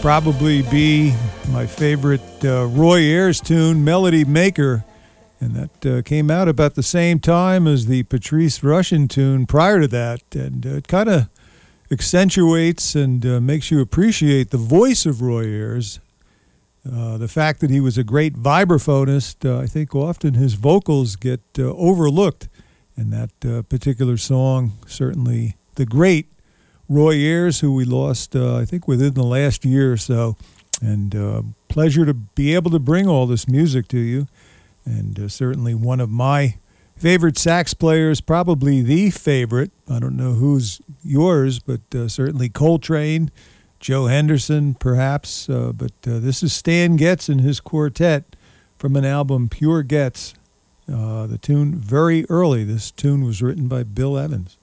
probably be my favorite Roy Ayers tune, Melody Maker. And that came out about the same time as the Patrice Rushen tune prior to that. And it kind of accentuates and makes you appreciate the voice of Roy Ayers. The fact that he was a great vibraphonist, I think often his vocals get overlooked. And that particular song, certainly the great Roy Ayers, who we lost, I think, within the last year or so. And pleasure to be able to bring all this music to you. And certainly one of my favorite sax players, probably the favorite. I don't know who's yours, but certainly Coltrane, Joe Henderson, perhaps. But this is Stan Getz and his quartet from an album, Pure Getz. The tune, Very Early. This tune was written by Bill Evans.